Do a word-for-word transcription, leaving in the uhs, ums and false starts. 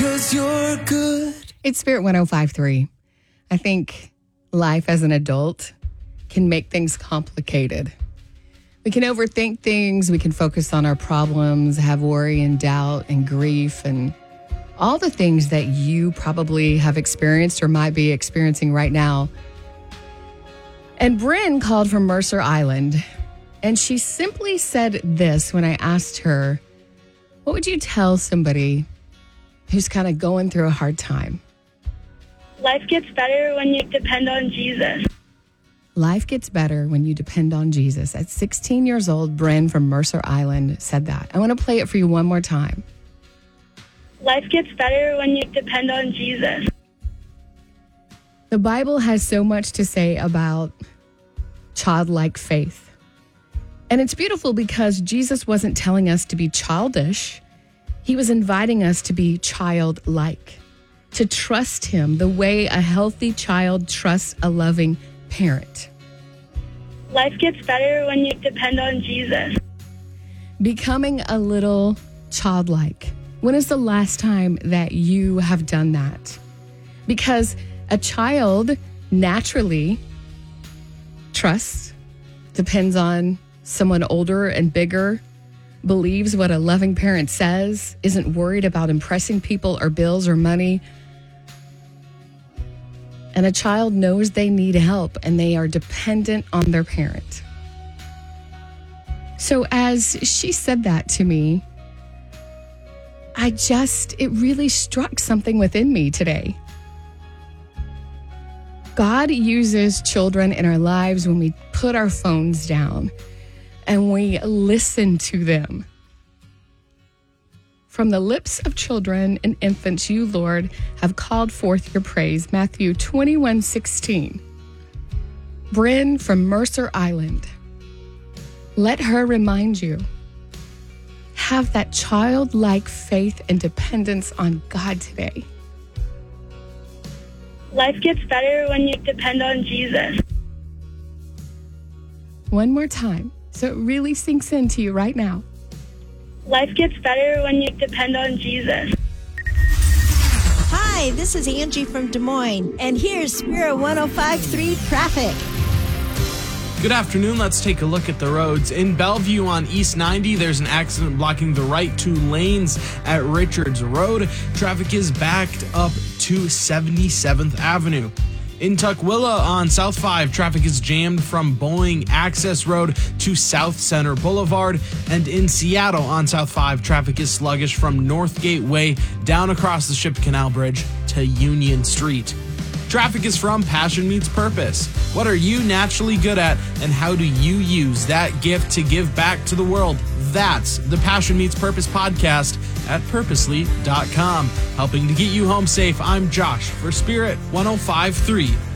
'cause you're good. It's Spirit one oh five point three. I think life as an adult can make things complicated. We can overthink things. We can focus on our problems, have worry and doubt and grief and all the things that you probably have experienced or might be experiencing right now. And Bryn called from Mercer Island, and she simply said this when I asked her, what would you tell somebody who's kind of going through a hard time? Life gets better when you depend on Jesus. Life gets better when you depend on Jesus. At sixteen years old, Bryn from Mercer Island said that. I want to play it for you one more time. Life gets better when you depend on Jesus. The Bible has so much to say about childlike faith. And it's beautiful because Jesus wasn't telling us to be childish. He was inviting us to be childlike, to trust him the way a healthy child trusts a loving parent. Life gets better when you depend on Jesus. Becoming a little childlike. When is the last time that you have done that? Because a child naturally trusts, depends on someone older and bigger, believes what a loving parent says, isn't worried about impressing people or bills or money. And a child knows they need help and they are dependent on their parent. So as she said that to me, I just, it really struck something within me today. God uses children in our lives when we put our phones down and we listen to them. From the lips of children and infants, you, Lord, have called forth your praise. Matthew twenty-one sixteen. Bryn from Mercer Island. Let her remind you. Have that childlike faith and dependence on God today. Life gets better when you depend on Jesus. One more time, so it really sinks into you right now. Life gets better when you depend on Jesus. Hi, this is Angie from Des Moines, and here's Spirit one oh five point three traffic. Good afternoon. Let's take a look at the roads. In Bellevue on East ninety, there's an accident blocking the right two lanes at Richards Road. Traffic is backed up to seventy-seventh Avenue. In Tukwila on South five, traffic is jammed from Boeing Access Road to South Center Boulevard. And in Seattle on South five, traffic is sluggish from North Gateway down across the Ship Canal Bridge to Union Street. Traffic is from Passion Meets Purpose. What are you naturally good at, and how do you use that gift to give back to the world? That's the Passion Meets Purpose podcast at purposely dot com. Helping to get you home safe, I'm Josh for Spirit one oh five point three.